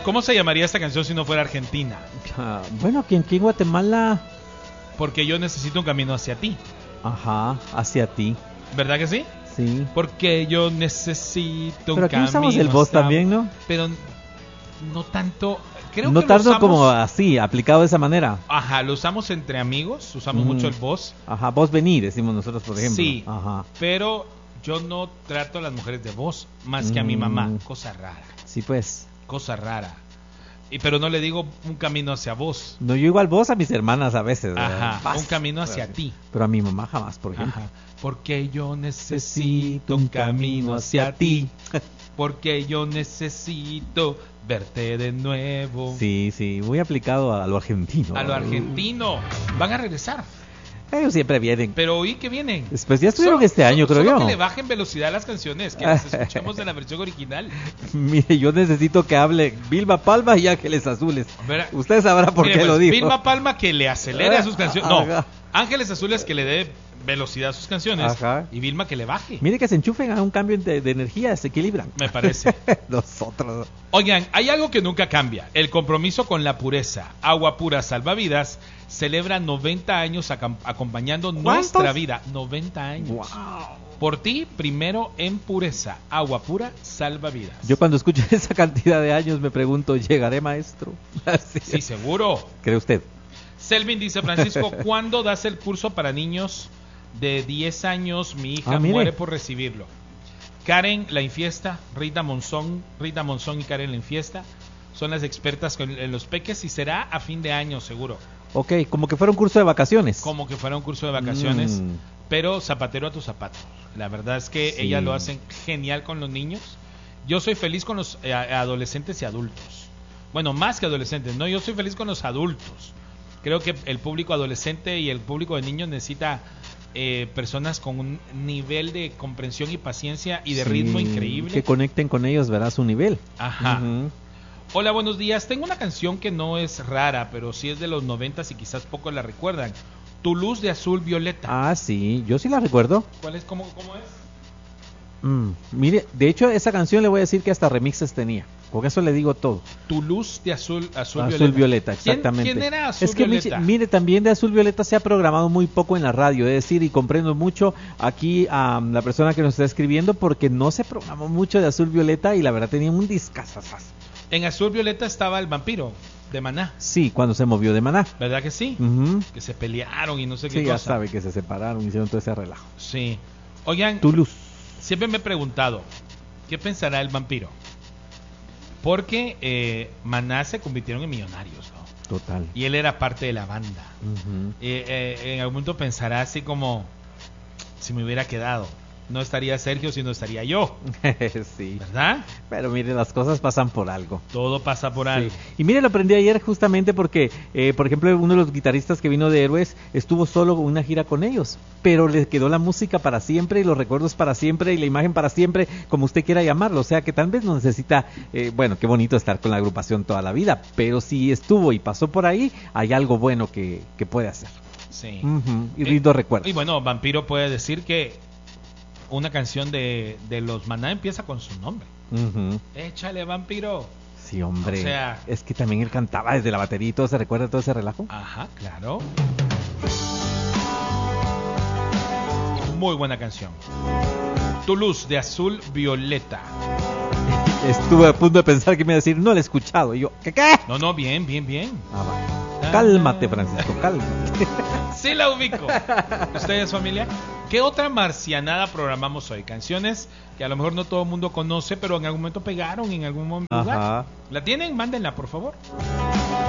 ¿Cómo se llamaría esta canción si no fuera argentina? Bueno, aquí en Guatemala. Porque yo necesito un camino hacia ti. Ajá, hacia ti. ¿Verdad que sí? Sí. Porque yo necesito un camino. Pero aquí usamos el vos también, ¿no? Pero no tanto. Creo no que tanto lo usamos, como así, aplicado de esa manera. Ajá, lo usamos entre amigos, usamos mucho el vos. Ajá, vos venir, decimos nosotros, por ejemplo. Sí, ajá. pero yo no trato a las mujeres de vos más que a mi mamá. Cosa rara. Sí, pues. Cosa rara. Pero no le digo un camino hacia vos. No, yo igual vos a mis hermanas a veces. Ajá, un camino hacia ti. Pero a mi mamá jamás, por ejemplo. Ajá. Porque yo necesito un camino hacia ti. Porque yo necesito verte de nuevo. Sí, sí, muy aplicado a lo argentino. A lo argentino. Van a regresar. Ellos siempre vienen. Pero oí que vienen. Pues ya estuvieron este año, creo yo. Solo que le bajen velocidad a las canciones, que las escuchemos en la versión original. Mire, yo necesito que hable Vilma Palma y Ángeles Azules. Usted sabrá por qué lo digo. Vilma Palma que le acelere a sus canciones. No, Ángeles Azules que le dé velocidad a sus canciones. Ajá. Y Vilma que le baje. Mire que se enchufen a un cambio de energía, se equilibran. Me parece. Nosotros. Oigan, hay algo que nunca cambia: el compromiso con la pureza. Agua Pura Salvavidas celebra 90 años acompañando nuestra vida. 90 años. Wow. Por ti, primero en pureza. Agua Pura Salvavidas. Yo cuando escucho esa cantidad de años me pregunto, ¿llegaré, maestro? Sí, seguro. ¿Cree usted? Selvin dice, Francisco, ¿cuándo das el curso para niños de 10 años? Mi hija muere por recibirlo. Karen La Infiesta, Rita Monzón y Karen La Infiesta son las expertas en los peques y será a fin de año seguro. Ok, como que fuera un curso de vacaciones. Como que fuera un curso de vacaciones, pero zapatero a tu zapato. La verdad es que ellas lo hacen genial con los niños. Yo soy feliz con los adolescentes y adultos. Bueno, más que adolescentes, no, yo soy feliz con los adultos. Creo que el público adolescente y el público de niños necesita personas con un nivel de comprensión y paciencia y de ritmo increíble. Que conecten con ellos, verás su nivel. Ajá. Hola, buenos días. Tengo una canción que no es rara, pero sí es de los 90s y quizás pocos la recuerdan. Tu luz de azul violeta. Ah, sí, yo sí la recuerdo. ¿Cuál es? ¿Cómo es? Mire, de hecho esa canción le voy a decir que hasta remixes tenía. Con eso le digo todo. Tu luz de azul violeta, exactamente. ¿Quién era Azul es que Violeta? Mire, también de Azul Violeta se ha programado muy poco en la radio, es decir, y comprendo mucho aquí a la persona que nos está escribiendo porque no se programó mucho de Azul Violeta y la verdad tenía un discazazazo. En Azul Violeta estaba el vampiro de Maná. Sí, cuando se movió de Maná. ¿Verdad que sí? Que se pelearon y no sé qué cosa. Sí, ya sabe que se separaron, hicieron todo ese relajo. Sí. Oigan, Tu luz. Siempre me he preguntado, ¿qué pensará el vampiro? Porque Maná se convirtieron en millonarios, ¿no? Total. Y él era parte de la banda. En algún momento pensará así como, si me hubiera quedado, no estaría Sergio, sino estaría yo. Sí. ¿Verdad? Pero mire, las cosas pasan por algo. Todo pasa por algo. Y mire, lo aprendí ayer justamente porque, por ejemplo, uno de los guitarristas que vino de Héroes estuvo solo en una gira con ellos, pero le quedó la música para siempre y los recuerdos para siempre y la imagen para siempre, como usted quiera llamarlo. O sea que tal vez no necesita, bueno, qué bonito estar con la agrupación toda la vida, pero si estuvo y pasó por ahí, hay algo bueno que puede hacer. Sí. Y lindo recuerdo. Y bueno, Vampiro puede decir que una canción de los Maná empieza con su nombre. Échale, vampiro. Sí, hombre. O sea, es que también él cantaba desde la batería y todo. ¿Se recuerda todo ese relajo? Ajá, claro. Muy buena canción. Tu luz de azul violeta. Estuve a punto de pensar que me iba a decir, no la he escuchado. Y yo, ¿qué? No, bien. Vale. Cálmate, Francisco, cálmate. Sí la ubico. ¿Ustedes, familia? ¿Qué otra marcianada programamos hoy? Canciones que a lo mejor no todo el mundo conoce, pero en algún momento pegaron en algún lugar. ¿La tienen? Mándenla, por favor.